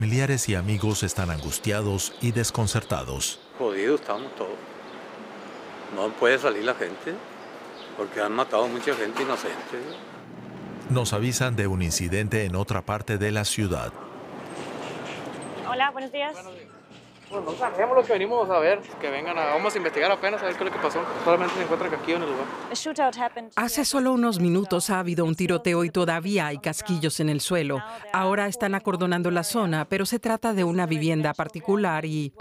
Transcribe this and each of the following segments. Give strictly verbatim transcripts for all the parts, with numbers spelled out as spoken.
Familiares y amigos están angustiados y desconcertados. Jodidos estamos todos. No puede salir la gente porque han matado a mucha gente inocente. Nos avisan de un incidente en otra parte de la ciudad. Hola, buenos días. Pues no sabemos lo que venimos a ver, que vengan a, vamos a investigar apenas a ver qué es lo que pasó. Solamente se encuentra aquí en el lugar. Hace solo unos minutos ha habido un tiroteo y todavía hay casquillos en el suelo. Ahora están acordonando la zona, pero se trata de una vivienda particular y...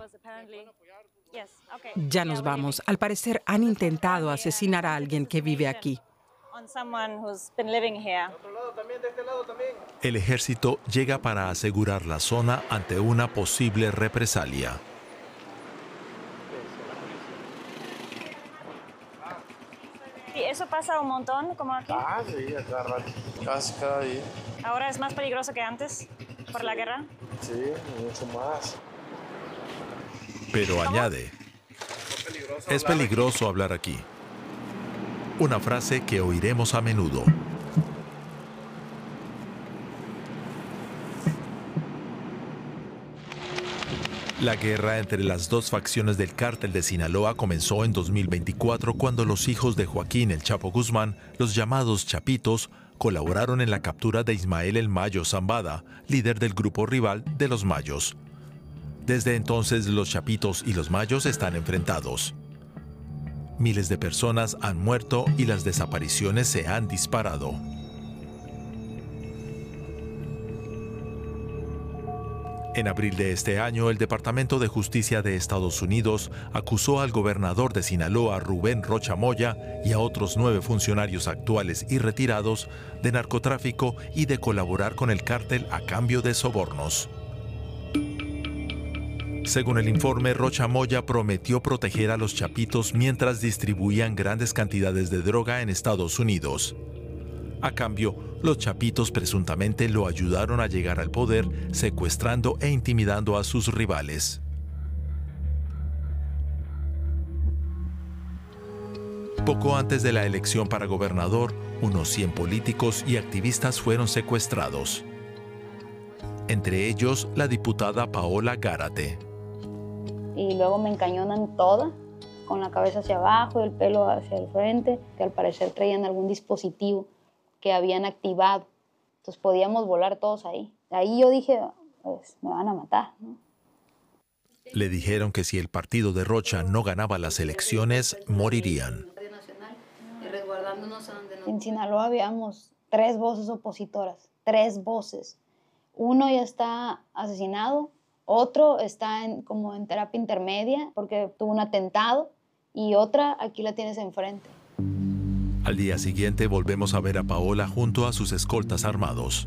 Ya nos vamos. Al parecer han intentado asesinar a alguien que vive aquí. El ejército llega para asegurar la zona ante una posible represalia. ¿Y eso pasa un montón, como aquí? Ah, sí, acá rato, casi cada día. ¿Ahora es más peligroso que antes, por la guerra? Sí, mucho más. Pero añade, es peligroso hablar aquí. Una frase que oiremos a menudo. La guerra entre las dos facciones del cártel de Sinaloa comenzó en dos mil veinticuatro cuando los hijos de Joaquín El Chapo Guzmán, los llamados Chapitos, colaboraron en la captura de Ismael El Mayo Zambada, líder del grupo rival de los Mayos. Desde entonces los Chapitos y los Mayos están enfrentados. Miles de personas han muerto y las desapariciones se han disparado. En abril de este año, el Departamento de Justicia de Estados Unidos acusó al gobernador de Sinaloa, Rubén Rocha Moya, y a otros nueve funcionarios actuales y retirados de narcotráfico y de colaborar con el cártel a cambio de sobornos. Según el informe, Rocha Moya prometió proteger a los Chapitos mientras distribuían grandes cantidades de droga en Estados Unidos. A cambio, los Chapitos presuntamente lo ayudaron a llegar al poder, secuestrando e intimidando a sus rivales. Poco antes de la elección para gobernador, unos cien políticos y activistas fueron secuestrados. Entre ellos, la diputada Paola Gárate. Y luego me encañonan toda, con la cabeza hacia abajo y el pelo hacia el frente, que al parecer traían algún dispositivo que habían activado. Entonces podíamos volar todos ahí. Ahí yo dije, pues me van a matar, ¿no? Le dijeron que si el partido de Rocha no ganaba las elecciones, morirían. En Sinaloa habíamos tres voces opositoras, tres voces. Uno ya está asesinado, otro está en, como en terapia intermedia porque tuvo un atentado y otra aquí la tienes enfrente. Al día siguiente volvemos a ver a Paola junto a sus escoltas armados.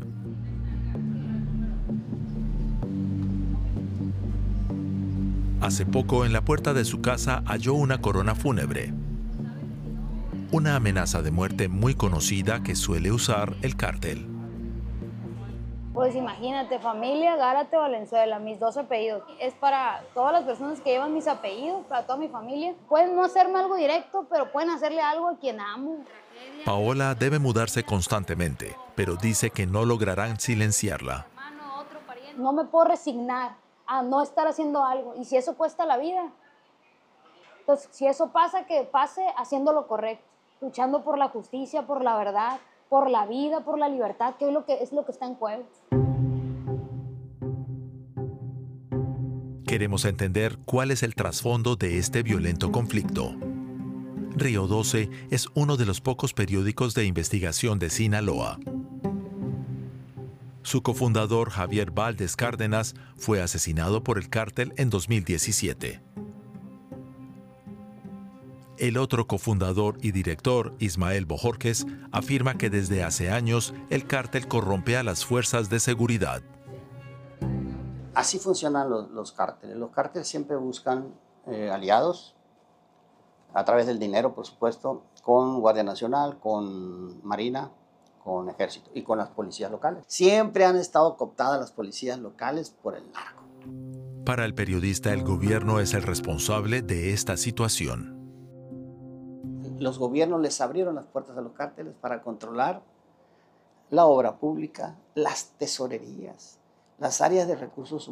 Hace poco, en la puerta de su casa halló una corona fúnebre. Una amenaza de muerte muy conocida que suele usar el cártel. Pues imagínate, familia Gárate Valenzuela, mis dos apellidos. Es para todas las personas que llevan mis apellidos, para toda mi familia. Pueden no hacerme algo directo, pero pueden hacerle algo a quien amo. Paola debe mudarse constantemente, pero dice que no lograrán silenciarla. No me puedo resignar a no estar haciendo algo, y si eso cuesta la vida. Entonces, si eso pasa, que pase haciendo lo correcto, luchando por la justicia, por la verdad, por la vida, por la libertad, que es lo que, es lo que está en juego. Queremos entender cuál es el trasfondo de este violento conflicto. Río doce es uno de los pocos periódicos de investigación de Sinaloa. Su cofundador, Javier Valdez Cárdenas, fue asesinado por el cártel en dos mil diecisiete. El otro cofundador y director, Ismael Bojorquez, afirma que desde hace años el cártel corrompe a las fuerzas de seguridad. Así funcionan los, los cárteles. Los cárteles siempre buscan eh, aliados, a través del dinero, por supuesto, con Guardia Nacional, con Marina, con Ejército y con las policías locales. Siempre han estado cooptadas las policías locales por el narco. Para el periodista, el gobierno es el responsable de esta situación. Los gobiernos les abrieron las puertas a los cárteles para controlar la obra pública, las tesorerías, las áreas de recursos humanos.